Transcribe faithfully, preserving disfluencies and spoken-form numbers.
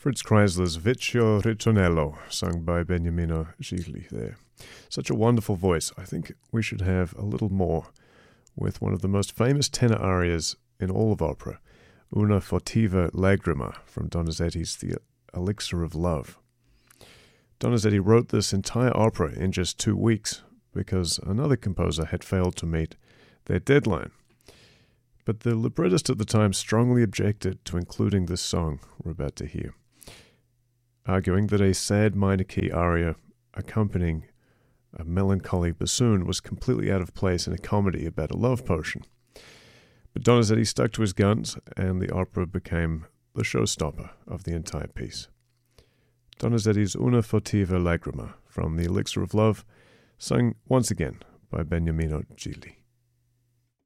Fritz Kreisler's Vecchio Ritornello, sung by Beniamino Gigli there. Such a wonderful voice. I think we should have a little more with one of the most famous tenor arias in all of opera, Una furtiva lagrima, from Donizetti's The Elixir of Love. Donizetti wrote this entire opera in just two weeks because another composer had failed to meet their deadline. But the librettist at the time strongly objected to including this song we're about to hear, arguing that a sad minor key aria accompanying a melancholy bassoon was completely out of place in a comedy about a love potion. But Donizetti stuck to his guns, and the opera became the showstopper of the entire piece. Donizetti's Una furtiva lagrima from The Elixir of Love, sung once again by Beniamino Gigli.